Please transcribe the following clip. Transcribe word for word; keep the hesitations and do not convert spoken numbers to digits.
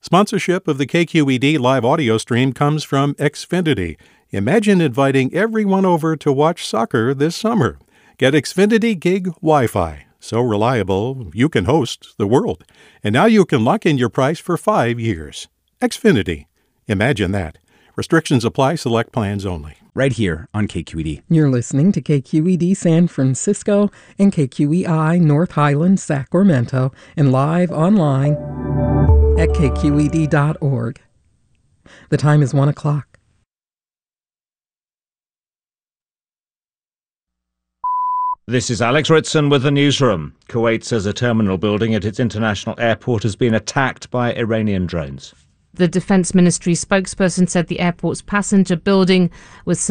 Sponsorship of the K Q E D live audio stream comes from Xfinity. Imagine inviting everyone over to watch soccer this summer. Get Xfinity Gig Wi-Fi. So reliable, you can host the world. And now you can lock in your price for five years. Xfinity. Imagine that. Restrictions apply. Select plans only. Right here on K Q E D. You're listening to K Q E D San Francisco and K Q E I North Highlands, Sacramento, and live online at K Q E D dot org. The time is one o'clock. This is Alex Ritson with the newsroom. Kuwait says a terminal building at its international airport has been attacked by Iranian drones. The Defense Ministry spokesperson said the airport's passenger building was